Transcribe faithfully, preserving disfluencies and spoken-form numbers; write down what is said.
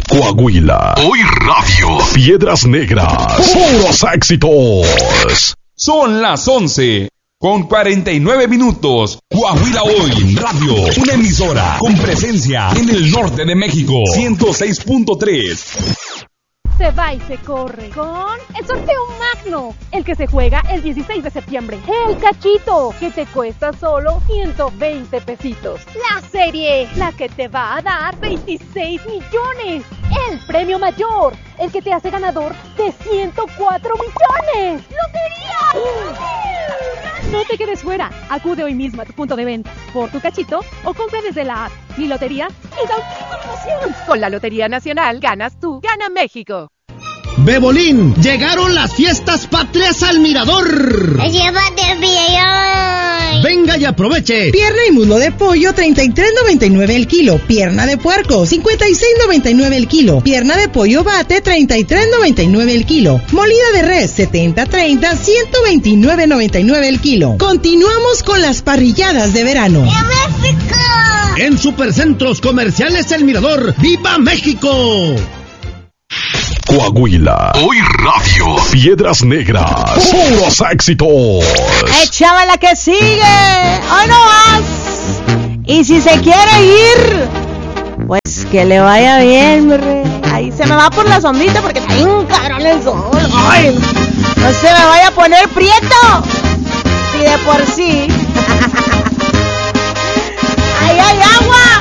Coahuila. Hoy Radio. Piedras Negras. Puros éxitos. Son las once con cuarenta y nueve minutos. Coahuila Hoy Radio. Una emisora con presencia en el norte de México. ciento seis punto tres. Se va y se corre con el sorteo magno, el que se juega el dieciséis de septiembre. El cachito, que te cuesta solo ciento veinte pesitos. La serie, la que te va a dar veintiséis millones. El premio mayor, el que te hace ganador de ciento cuatro millones. ¡Lotería! No te quedes fuera. Acude hoy mismo a tu punto de venta por tu cachito o compra desde la app Mi Lotería y da una promoción. Con la Lotería Nacional ganas tú, gana México. Bebolín, llegaron las fiestas patrias al Mirador. ¡Llévate el billón! Venga y aproveche. Pierna y muslo de pollo, treinta y tres noventa y nueve el kilo. Pierna de puerco, cincuenta y seis noventa y nueve el kilo. Pierna de pollo bate, treinta y tres noventa y nueve el kilo. Molida de res, setenta treinta, ciento veintinueve noventa y nueve el kilo. Continuamos con las parrilladas de verano. ¡Viva México! En Supercentros Comerciales El Mirador, ¡viva México! Coahuila. Hoy Radio. Piedras Negras. Puros éxitos. Échame la que sigue. Hoy no más. Y si se quiere ir, pues que le vaya bien, mi rey. Ahí se me va por la sombrita porque está bien cabrón el sol. Ay, no se me vaya a poner prieto. Si de por sí. Ahí hay agua.